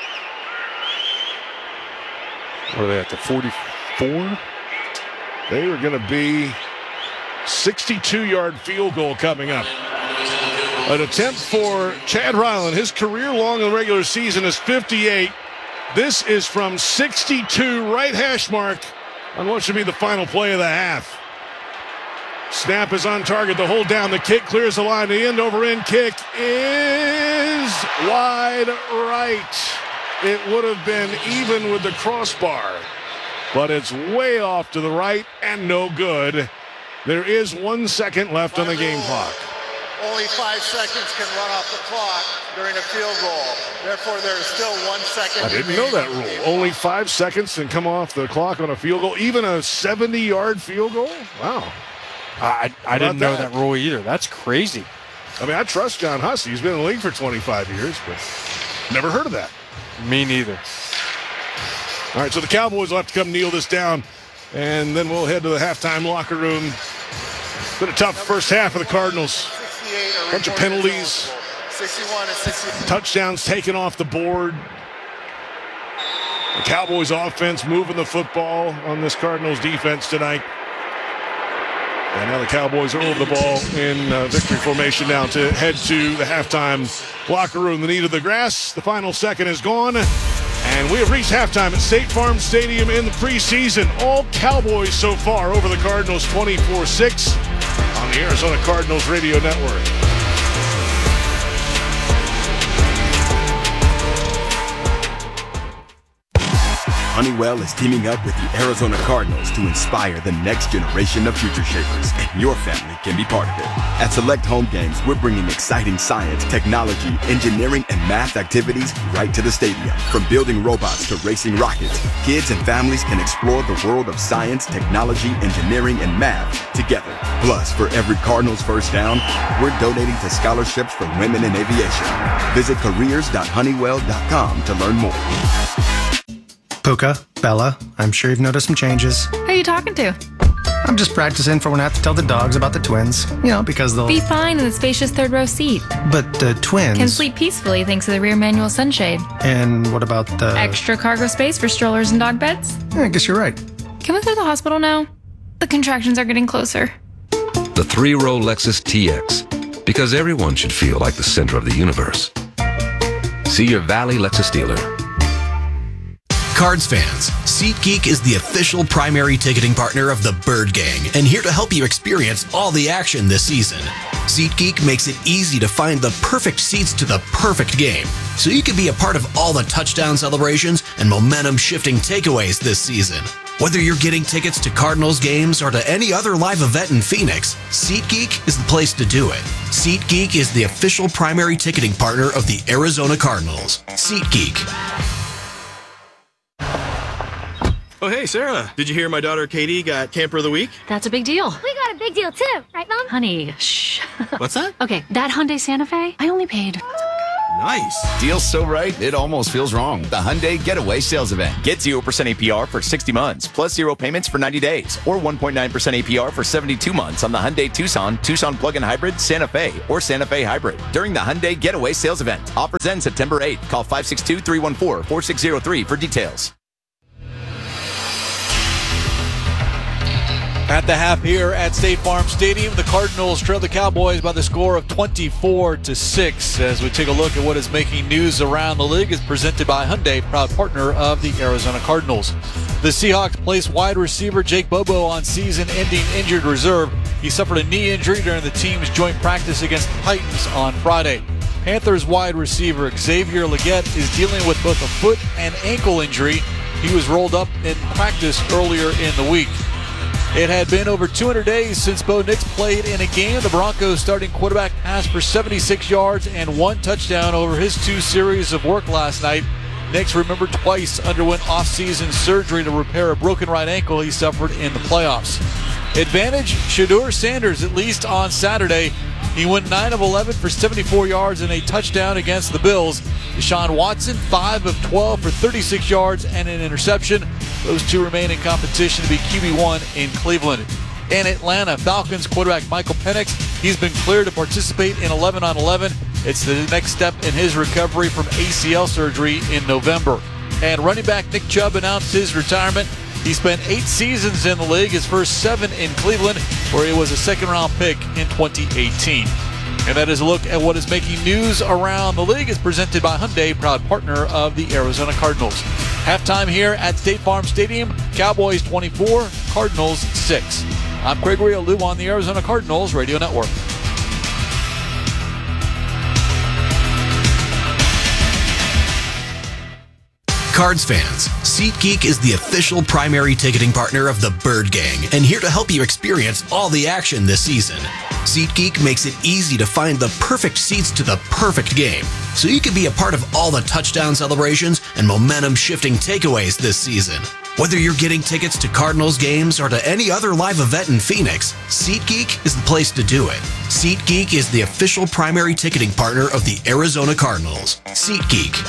What are they at, the 44? They were going to be 62-yard field goal coming up. An attempt for Chad Ryland. His career long in the regular season is 58. This is from 62, right hash mark on what should be the final play of the half. Snap is on target. The hold down. The kick clears the line. The end-over-end kick is wide right. It would have been even with the crossbar, but it's way off to the right and no good. There is 1 second left on the game clock. Only 5 seconds can run off the clock during a field goal. Therefore, there is still 1 second. I didn't know that rule. Only 5 seconds can come off the clock on a field goal, even a 70-yard field goal? Wow. I didn't know that rule either. That's crazy. I mean, I trust John Hussey. He's been in the league for 25 years, but never heard of that. Me neither. All right, so the Cowboys will have to come kneel this down, and then we'll head to the halftime locker room. Been a tough first half of the Cardinals. Bunch of penalties. 61 and 60. Touchdowns taken off the board. The Cowboys offense moving the football on this Cardinals defense tonight. And now the Cowboys are over the ball in victory formation now to head to the halftime locker room. The need of the grass. The final second is gone. And we have reached halftime at State Farm Stadium in the preseason. All Cowboys so far over the Cardinals 24-6 on the Arizona Cardinals Radio Network. Honeywell is teaming up with the Arizona Cardinals to inspire the next generation of future shapers, and your family can be part of it. At select home games, we're bringing exciting science, technology, engineering, and math activities right to the stadium. From building robots to racing rockets, kids and families can explore the world of science, technology, engineering, and math together. Plus, for every Cardinals first down, we're donating to scholarships for women in aviation. Visit careers.honeywell.com to learn more. Puka, Bella, I'm sure you've noticed some changes. Who are you talking to? I'm just practicing for when I have to tell the dogs about the twins. You know, because they'll... Be fine in the spacious third row seat. But the twins... Can sleep peacefully thanks to the rear manual sunshade. And what about the... Extra cargo space for strollers and dog beds? Yeah, I guess you're right. Can we go to the hospital now? The contractions are getting closer. The 3-row Lexus TX, because everyone should feel like the center of the universe. See your Valley Lexus dealer. Cards fans, SeatGeek is the official primary ticketing partner of the Bird Gang and here to help you experience all the action this season. SeatGeek makes it easy to find the perfect seats to the perfect game, so you can be a part of all the touchdown celebrations and momentum-shifting takeaways this season. Whether you're getting tickets to Cardinals games or to any other live event in Phoenix, SeatGeek is the place to do it. SeatGeek is the official primary ticketing partner of the Arizona Cardinals. SeatGeek. Oh, hey, Sarah. Did you hear my daughter Katie got Camper of the Week? That's a big deal. We got a big deal too, right, Mom? Honey, shh. What's that? Okay, that Hyundai Santa Fe, I only paid. Nice. Deal's so right, it almost feels wrong. The Hyundai Getaway Sales Event. Get 0% APR for 60 months, plus 0 payments for 90 days, or 1.9% APR for 72 months on the Hyundai Tucson, Tucson Plug-in Hybrid, Santa Fe, or Santa Fe Hybrid during the Hyundai Getaway Sales Event. Offers end September 8th. Call 562-314-4603 for details. At the half here at State Farm Stadium, the Cardinals trail the Cowboys by the score of 24-6. As we take a look at what is making news around the league, is presented by Hyundai, proud partner of the Arizona Cardinals. The Seahawks placed wide receiver Jake Bobo on season-ending injured reserve. He suffered a knee injury during the team's joint practice against the Titans on Friday. Panthers wide receiver Xavier Legette is dealing with both a foot and ankle injury. He was rolled up in practice earlier in the week. It had been over 200 days since Bo Nix played in a game. The Broncos starting quarterback passed for 76 yards and 1 touchdown over his 2 series of work last night. Nix, remembered twice, underwent off-season surgery to repair a broken right ankle he suffered in the playoffs. Advantage Shedeur Sanders, at least on Saturday. He went 9 of 11 for 74 yards and a touchdown against the Bills. Deshaun Watson, 5 of 12 for 36 yards and an interception. Those two remain in competition to be QB1 in Cleveland. In Atlanta, Falcons quarterback Michael Penix, he's been cleared to participate in 11-on-11. It's the next step in his recovery from ACL surgery in November. And running back Nick Chubb announced his retirement. He spent 8 seasons in the league, his first 7 in Cleveland, where he was a second-round pick in 2018. And that is a look at what is making news around the league. Is presented by Hyundai, proud partner of the Arizona Cardinals. Halftime here at State Farm Stadium, Cowboys 24, Cardinals 6. I'm Craig Riolu on the Arizona Cardinals Radio Network. Cards fans, SeatGeek is the official primary ticketing partner of the Bird Gang and here to help you experience all the action this season. SeatGeek makes it easy to find the perfect seats to the perfect game, so you can be a part of all the touchdown celebrations and momentum-shifting takeaways this season. Whether you're getting tickets to Cardinals games or to any other live event in Phoenix, SeatGeek is the place to do it. SeatGeek is the official primary ticketing partner of the Arizona Cardinals. SeatGeek.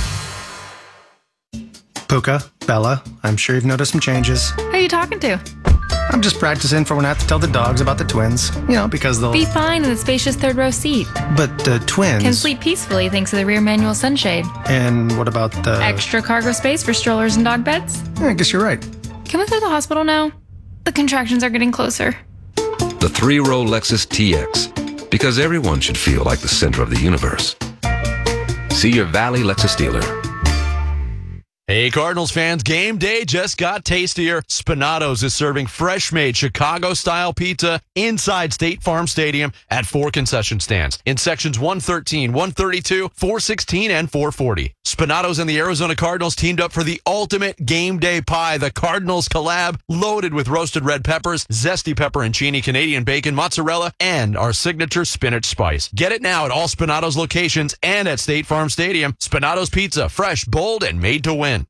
Puka, Bella, I'm sure you've noticed some changes. Who are you talking to? I'm just practicing for when I have to tell the dogs about the twins. You know, because they'll... Be fine in the spacious third row seat. But the twins... Can sleep peacefully thanks to the rear manual sunshade. And what about the... Extra cargo space for strollers and dog beds? Yeah, I guess you're right. Can we go to the hospital now? The contractions are getting closer. The 3-row Lexus TX, because everyone should feel like the center of the universe. See your Valley Lexus dealer. Hey, Cardinals fans, game day just got tastier. Spinatos is serving fresh-made Chicago-style pizza inside State Farm Stadium at 4 concession stands in sections 113, 132, 416, and 440. Spinatos and the Arizona Cardinals teamed up for the ultimate game day pie, the Cardinals collab, loaded with roasted red peppers, zesty pepperoncini, Canadian bacon, mozzarella, and our signature spinach spice. Get it now at all Spinatos locations and at State Farm Stadium. Spinatos Pizza, fresh, bold, and made to win.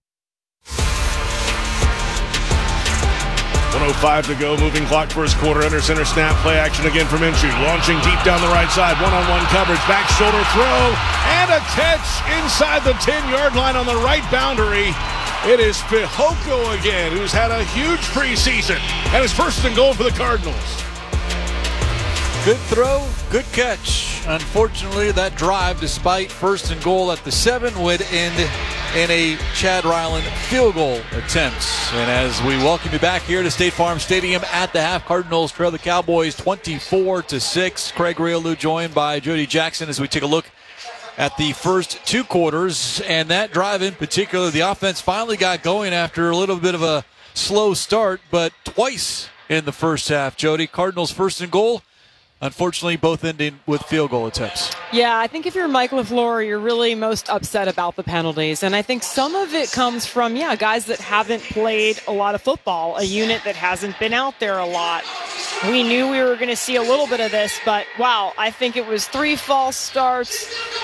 1:05 to go, moving clock first quarter, under center snap, play action again from Minshew, launching deep down the right side, one-on-one coverage, back shoulder throw, and a catch inside the 10-yard line on the right boundary. It is Fehoko again, who's had a huge preseason, and his first and goal for the Cardinals. Good throw, good catch. Unfortunately, that drive, despite first and goal at the 7, would end in a Chad Ryland field goal attempt. And as we welcome you back here to State Farm Stadium at the half, Cardinals trail the Cowboys 24-6. Craig Riolu joined by Jody Jackson as we take a look at the first 2 quarters. And that drive in particular, the offense finally got going after a little bit of a slow start, but twice in the first half, Jody. Cardinals first and goal, unfortunately, both ending with field goal attempts. Yeah, I think if you're Mike LaFleur, you're really most upset about the penalties. And I think some of it comes from, guys that haven't played a lot of football, a unit that hasn't been out there a lot. We knew we were going to see a little bit of this, but wow, I think it was 3 false starts,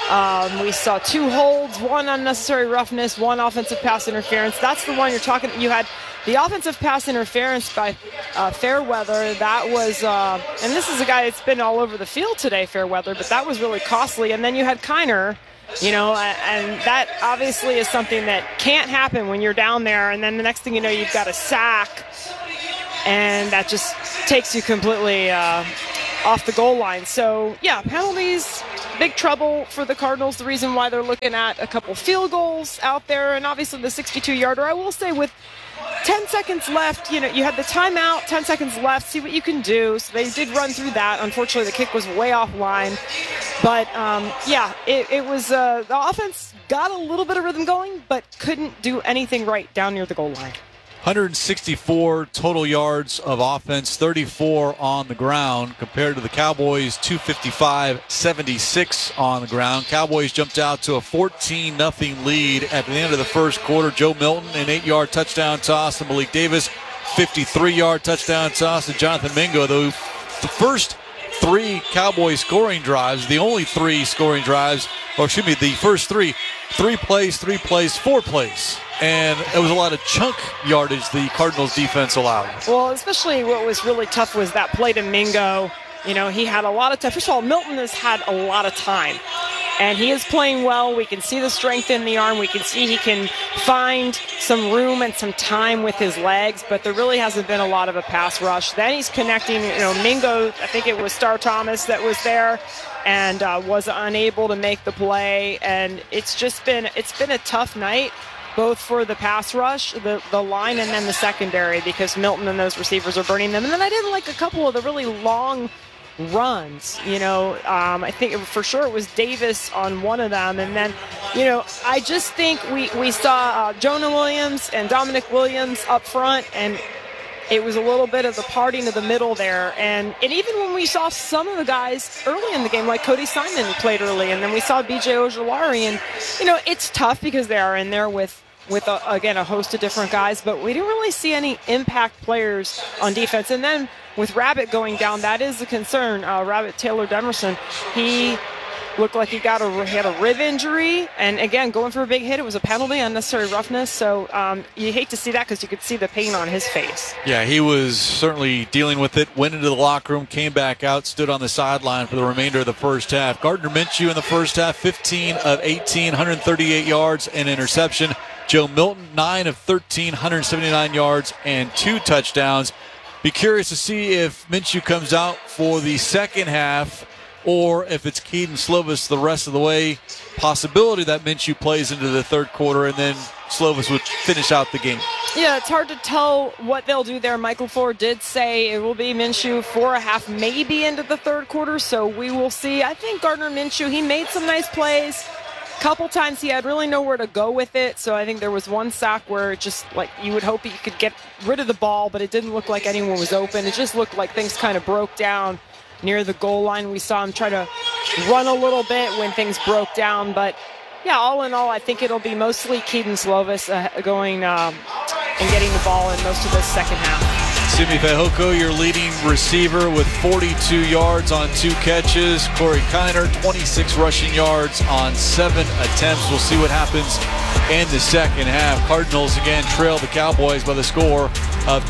We saw 2 holds, 1 unnecessary roughness, 1 offensive pass interference. That's the one you're talking. You had the offensive pass interference by Fairweather. That was, and this is a guy that's been all over the field today, Fairweather, but that was really costly. And then you had Kiner, and that obviously is something that can't happen when you're down there. And then the next thing you know, you've got a sack, and that just takes you completely off the goal line. So, yeah, penalties, big trouble for the Cardinals. The reason why they're looking at a couple field goals out there, and obviously the 62-yarder. I will say with 10 seconds left, you had the timeout, 10 seconds left, see what you can do. So they did run through that. Unfortunately, the kick was way offline. But, it was the offense got a little bit of rhythm going, but couldn't do anything right down near the goal line. 164 total yards of offense, 34 on the ground, compared to the Cowboys' 255-76 on the ground. Cowboys jumped out to a 14-0 lead at the end of the first quarter. Joe Milton, an 8-yard touchdown toss, and Malik Davis, 53-yard touchdown toss, and Jonathan Mingo, the first 3 Cowboys scoring drives, the only 3 scoring drives, the first 3 plays, 4 plays. And it was a lot of chunk yardage the Cardinals defense allowed. Well, especially what was really tough was that play to Mingo. He had a lot of time. First of all, Milton has had a lot of time. And he is playing well. We can see the strength in the arm. We can see he can find some room and some time with his legs. But there really hasn't been a lot of a pass rush. Then he's connecting, Mingo, I think it was Star Thomas that was there and was unable to make the play. And it's been a tough night, both for the pass rush, the line, and then the secondary, because Milton and those receivers are burning them. And then I didn't like a couple of the really long runs. I think for sure it was Davis on one of them. And then, I just think we saw Jonah Williams and Dominic Williams up front, and it was a little bit of the parting of the middle there. And even when we saw some of the guys early in the game, like Cody Simon, who played early, and then we saw B.J. Ojulari, and, it's tough because they are in there with a host of different guys, but we didn't really see any impact players on defense. And then with Rabbit going down, that is a concern. Rabbit Taylor Demerson, he looked like he had a rib injury, and again, going for a big hit. It was a penalty, unnecessary roughness. So you hate to see that because you could see the pain on his face. Yeah, he was certainly dealing with it. Went into the locker room, came back out, stood on the sideline for the remainder of the first half. Gardner Minshew in the first half, 15 of 18, 138 yards and interception. Joe Milton, 9 of 13, 179 yards and 2 touchdowns. Be curious to see if Minshew comes out for the second half or if it's Kedon Slovis the rest of the way. Possibility that Minshew plays into the third quarter and then Slovis would finish out the game. Yeah, it's hard to tell what they'll do there. Michael Ford did say it will be Minshew for a half, maybe into the third quarter, so we will see. I think Gardner Minshew, he made some nice plays. Couple times he had really nowhere to go with it, so I think there was one sack where it just, like, you would hope he could get rid of the ball, but it didn't look like anyone was open. It just looked like things kind of broke down near the goal line. We saw him try to run a little bit when things broke down, but yeah, all in all, I think it'll be mostly Kedon Slovis going and getting the ball in most of the second half. Simi Fehoko, your leading receiver, with 42 yards on 2 catches. Corey Kiner, 26 rushing yards on 7 attempts. We'll see what happens in the second half. Cardinals again trail the Cowboys by the score of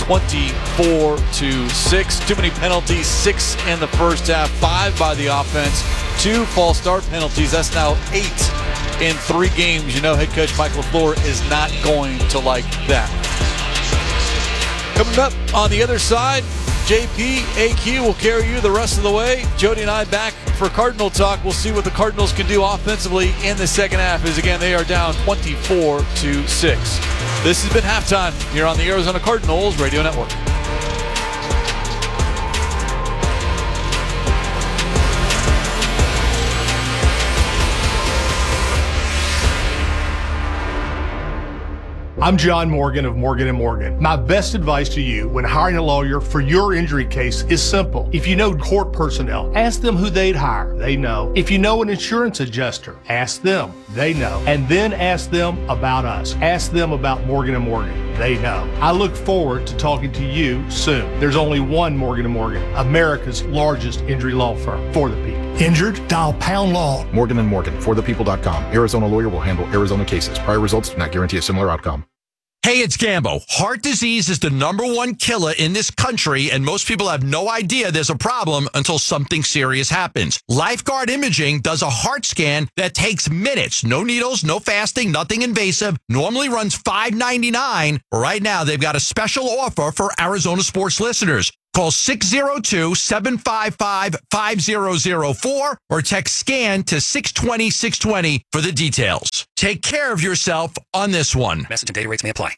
24-6. Too many penalties, 6 in the first half, 5 by the offense, 2 false start penalties. That's now 8 in 3 games. Head coach Michael LaFleur is not going to like that. Coming up on the other side, JP, AQ will carry you the rest of the way. Jody and I back for Cardinal Talk. We'll see what the Cardinals can do offensively in the second half, as again, they are down 24-6. This has been Halftime here on the Arizona Cardinals Radio Network. I'm John Morgan of Morgan & Morgan. My best advice to you when hiring a lawyer for your injury case is simple. If you know court personnel, ask them who they'd hire. They know. If you know an insurance adjuster, ask them. They know. And then ask them about us. Ask them about Morgan & Morgan. they know. I look forward to talking to you soon. There's only one Morgan & Morgan, America's largest injury law firm for the people. Injured? Dial Pound Law. Morgan & Morgan, forthepeople.com. Arizona lawyer will handle Arizona cases. Prior results do not guarantee a similar outcome. Hey, it's Gambo. Heart disease is the #1 killer in this country, and most people have no idea there's a problem until something serious happens. Lifeguard Imaging does a heart scan that takes minutes. No needles, no fasting, nothing invasive. Normally runs $5.99. Right now, they've got a special offer for Arizona sports listeners. Call 602-755-5004 or text SCAN to 620-620 for the details. Take care of yourself on this one. Message and data rates may apply.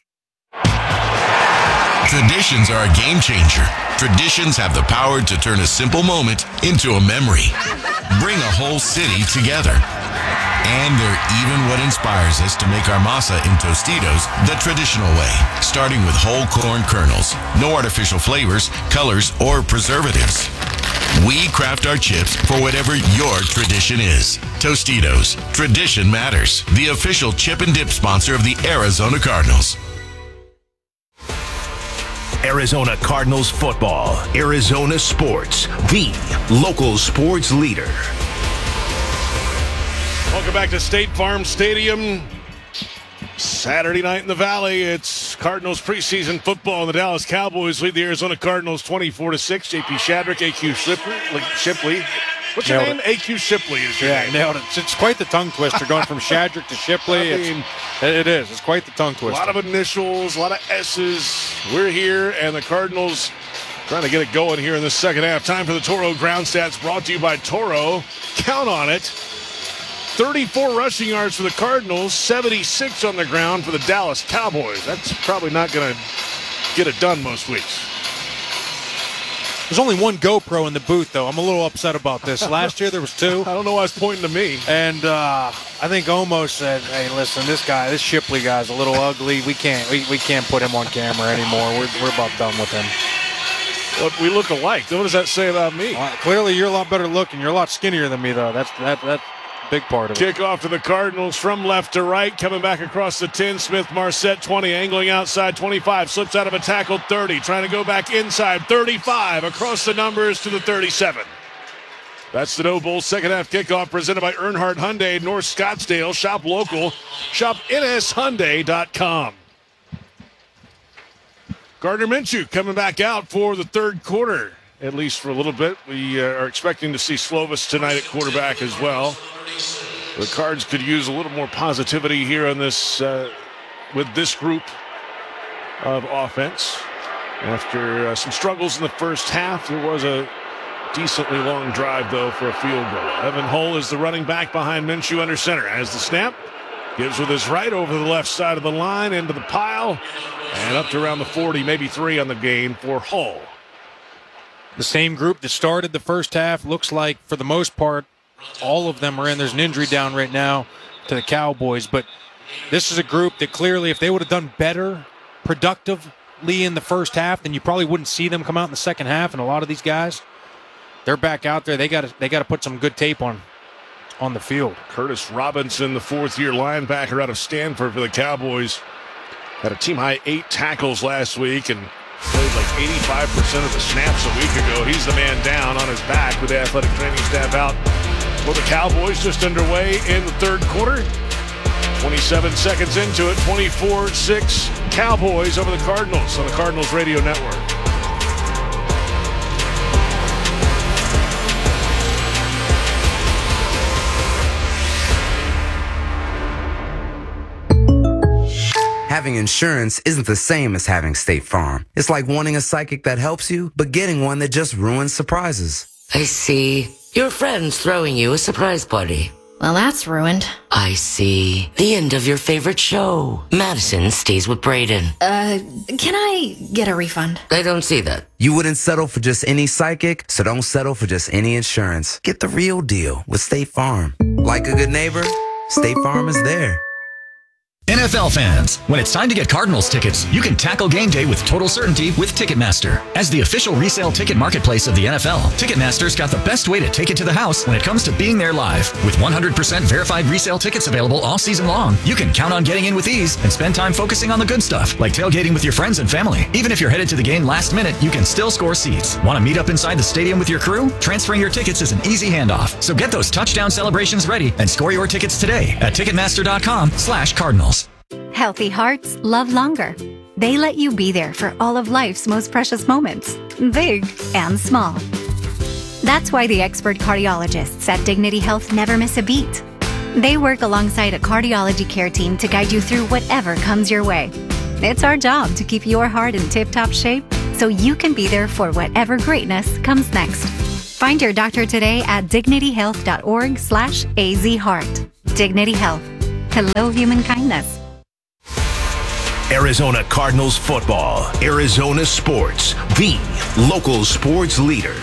Traditions are a game changer. Traditions have the power to turn a simple moment into a memory. Bring a whole city together. And they're even what inspires us to make our masa in Tostitos the traditional way, starting with whole corn kernels, no artificial flavors, colors, or preservatives. We craft our chips for whatever your tradition is. Tostitos, tradition matters. The official chip and dip sponsor of the Arizona Cardinals. Arizona Cardinals football. Arizona Sports, the local sports leader. Welcome back to State Farm Stadium. Saturday night in the Valley. It's Cardinals preseason football. The Dallas Cowboys lead the Arizona Cardinals 24-6. J.P. Shadrick, A.Q. Shipley. What's your name? A.Q. Shipley is your name. Nailed it. It's quite the tongue twister going from Shadrick to Shipley. It is. It's quite the tongue twister. A lot of initials, a lot of S's. We're here, and the Cardinals trying to get it going here in the second half. Time for the Toro Ground Stats brought to you by Toro. Count on it. 34 rushing yards for the Cardinals, 76 on the ground for the Dallas Cowboys. That's probably not going to get it done most weeks. There's only one GoPro in the booth, though. I'm a little upset about this. Last year there was two. I don't know why it's pointing to me. And I think Omo said, "Hey, listen, this Shipley guy's a little ugly. We can't put him on camera anymore. We're about done with him." Well, we look alike. What does that say about me? Clearly, you're a lot better looking. You're a lot skinnier than me, though. That's big part of it. Kickoff to the Cardinals from left to right, coming back across the 10. Smith-Marset 20, angling outside 25, slips out of a tackle 30, trying to go back inside 35, across the numbers to the 37. That's the No Bowl second half kickoff presented by Earnhardt Hyundai, North Scottsdale. Shop local. Shop NSHyundai.com. Gardner Minshew coming back out for the third quarter, at least for a little bit. We are expecting to see Slovis tonight at quarterback as well. The Cards could use a little more positivity here on this with this group of offense. After some struggles in the first half, there was a decently long drive, though, for a field goal. Evan Hull is the running back behind Minshew under center. As the snap, gives with his right over the left side of the line, into the pile, and up to around the 40, maybe 3 on the gain for Hull. The same group that started the first half, looks like, for the most part, all of them are in. There's an injury down right now to the Cowboys, but this is a group that clearly, if they would have done better productively in the first half, then you probably wouldn't see them come out in the second half. And a lot of these guys, they're back out there. They got to put some good tape on the field. Curtis Robinson, the fourth-year linebacker out of Stanford for the Cowboys, had a team-high 8 tackles last week and played like 85% of the snaps a week ago. He's the man down on his back with the athletic training staff out. For the Cowboys, just underway in the third quarter. 27 seconds into it, 24-6 Cowboys over the Cardinals on the Cardinals Radio Network. Having insurance isn't the same as having State Farm. It's like wanting a psychic that helps you, but getting one that just ruins surprises. I see. Your friend's throwing you a surprise party. Well, that's ruined. I see. The end of your favorite show. Madison stays with Braden. Can I get a refund? I don't see that. You wouldn't settle for just any psychic, so don't settle for just any insurance. Get the real deal with State Farm. Like a good neighbor, State Farm is there. NFL fans, when it's time to get Cardinals tickets, you can tackle game day with total certainty with Ticketmaster. As the official resale ticket marketplace of the NFL, Ticketmaster's got the best way to take it to the house when it comes to being there live. With 100% verified resale tickets available all season long, you can count on getting in with ease and spend time focusing on the good stuff, like tailgating with your friends and family. Even if you're headed to the game last minute, you can still score seats. Want to meet up inside the stadium with your crew? Transferring your tickets is an easy handoff. So get those touchdown celebrations ready and score your tickets today at Ticketmaster.com/Cardinals. Healthy hearts love longer. They let you be there for all of life's most precious moments, big and small. That's why the expert cardiologists at Dignity Health never miss a beat. They work alongside a cardiology care team to guide you through whatever comes your way. It's our job to keep your heart in tip-top shape so you can be there for whatever greatness comes next. Find your doctor today at dignityhealth.org/azheart. Dignity Health. Hello, human kindness. Arizona Cardinals football. Arizona Sports, the local sports leader.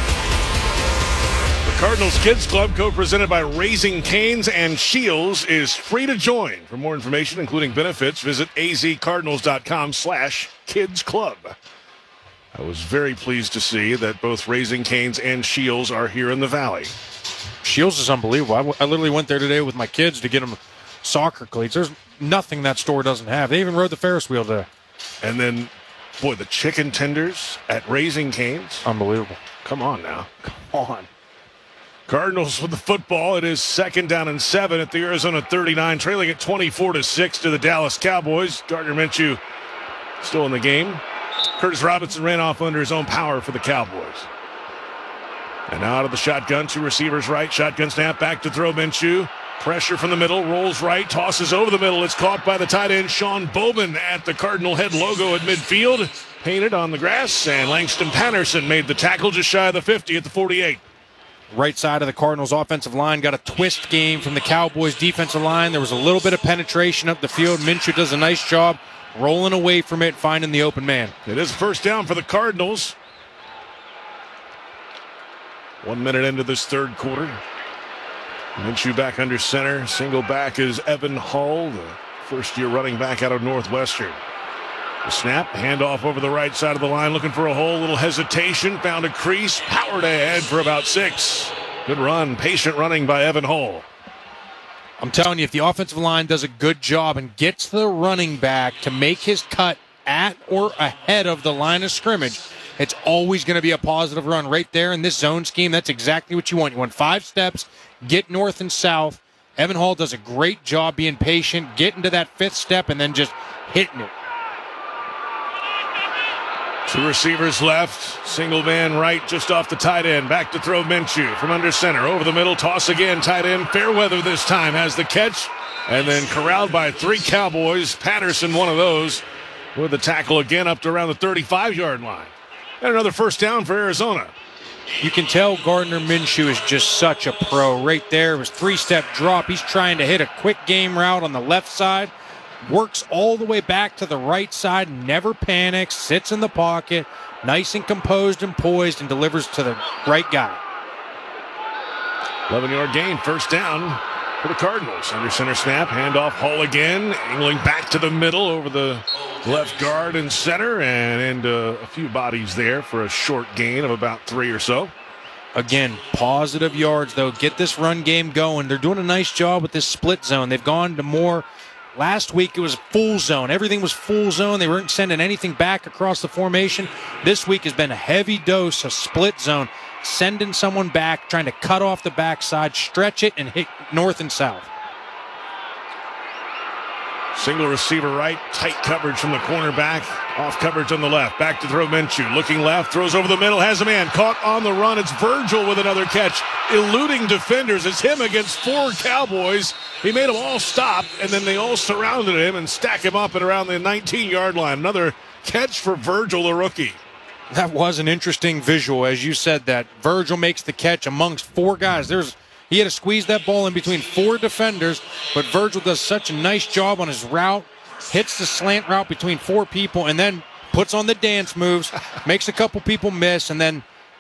The Cardinals Kids Club, co-presented by Raising Cane's and Shields, is free to join. For more information, including benefits, visit azcardinals.com/kidsclub. I was very pleased to see that both Raising Cane's and Shields are here in the Valley. Shields is unbelievable. I literally went there today with my kids to get them soccer cleats. There's nothing that store doesn't have. They even rode the Ferris wheel today. And then, boy, the chicken tenders at Raising Cane's. Unbelievable. Come on now. Come on. Cardinals with the football. It is 2nd down and 7 at the Arizona 39, trailing at 24-6 to the Dallas Cowboys. Gardner Minshew still in the game. Curtis Robinson ran off under his own power for the Cowboys. And out of the shotgun, 2 receivers right. Shotgun snap, back to throw Minshew. Pressure from the middle, rolls right, tosses over the middle. It's caught by the tight end, Sean Bowman, at the Cardinal head logo at midfield. Painted on the grass, and Langston Patterson made the tackle just shy of the 50 at the 48. Right side of the Cardinals offensive line got a twist game from the Cowboys defensive line. There was a little bit of penetration up the field. Minshew does a nice job rolling away from it, finding the open man. It is first down for the Cardinals. 1 minute into this third quarter. Minshew back under center. Single back is Evan Hull, the first-year running back out of Northwestern. The snap, handoff over the right side of the line, looking for a hole, little hesitation, found a crease, powered ahead for about 6. Good run, patient running by Evan Hull. I'm telling you, if the offensive line does a good job and gets the running back to make his cut at or ahead of the line of scrimmage, it's always going to be a positive run right there in this zone scheme. That's exactly what you want. You want 5 steps, get north and south. Evan Hull does a great job being patient, getting to that 5th step, and then just hitting it. 2 receivers left. Single man right just off the tight end. Back to throw Minshew from under center. Over the middle, toss again. Tight end Fairweather this time has the catch. And then corralled by 3 Cowboys. Patterson, one of those, with the tackle again up to around the 35-yard line. And another first down for Arizona. You can tell Gardner Minshew is just such a pro. Right there, it was 3-step drop. He's trying to hit a quick game route on the left side. Works all the way back to the right side, never panics, sits in the pocket, nice and composed and poised, and delivers to the right guy. 11-yard gain, first down for the Cardinals. Under center snap, handoff Hull again, angling back to the middle over the left guard and center, and into a few bodies there for a short gain of about 3 or so. Again, positive yards, though. Get this run game going. They're doing a nice job with this split zone. They've gone to more. Last week it was full zone. Everything was full zone. They weren't sending anything back across the formation. This week has been a heavy dose of split zone. Sending someone back, trying to cut off the backside, stretch it, and hit north and south. Single receiver right, tight coverage from the cornerback, off coverage on the left, back to throw Minshew, looking left, throws over the middle, has a man, caught on the run, it's Virgil with another catch, eluding defenders, it's him against 4 Cowboys, he made them all stop, and then they all surrounded him and stack him up at around the 19-yard line, another catch for Virgil, the rookie. That was an interesting visual, as you said that. Virgil makes the catch amongst 4 guys. He had to squeeze that ball in between 4 defenders, but Virgil does such a nice job on his route, hits the slant route between 4 people, and then puts on the dance moves, makes a couple people miss, and then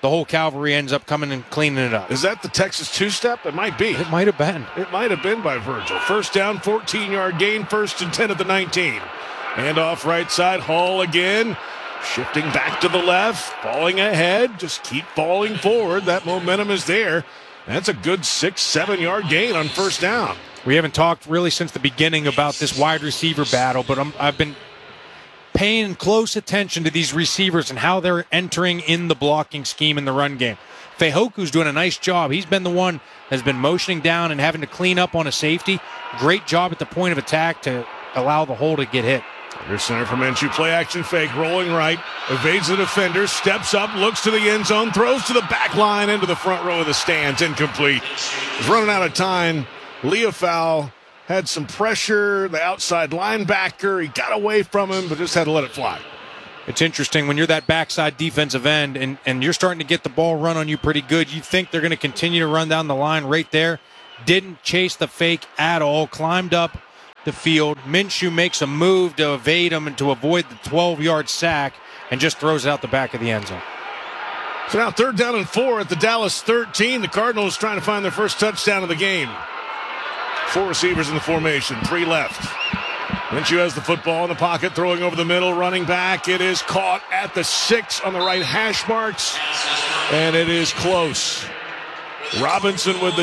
the whole cavalry ends up coming and cleaning it up. Is that the Texas two-step? It might be. It might have been. It might have been by Virgil. First down, 14-yard gain, 1st and 10 at the 19. And off right side, Hall again. Shifting back to the left, falling ahead. Just keep falling forward. That momentum is there. That's a good 6-7 yard gain on first down. We haven't talked really since the beginning about this wide receiver battle, but I've been paying close attention to these receivers and how they're entering in the blocking scheme in the run game. Fehoku's doing a nice job. He's been the one that's been motioning down and having to clean up on a safety. Great job at the point of attack to allow the hole to get hit. Under center for Minshew, play action fake, rolling right, evades the defender, steps up, looks to the end zone, throws to the back line into the front row of the stands, incomplete. He's running out of time. Leofau had some pressure, the outside linebacker, he got away from him, but just had to let it fly. It's interesting when you're that backside defensive end and you're starting to get the ball run on you pretty good. You think they're going to continue to run down the line right there. Didn't chase the fake at all, climbed up the field. Minshew makes a move to evade him and to avoid the 12-yard sack and just throws it out the back of the end zone. So now 3rd down and 4 at the Dallas 13. The Cardinals trying to find their first touchdown of the game. 4 receivers in the formation, 3 left. Minshew has the football in the pocket, throwing over the middle, running back. It is caught at the 6 on the right hash marks, and it is close. Robinson with the